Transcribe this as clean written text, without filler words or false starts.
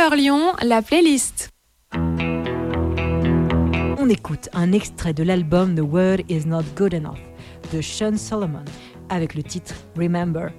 sur Lyon, la playlist. On écoute un extrait de l'album The World Is Not Good Enough de Sean Solomon avec le titre Remember.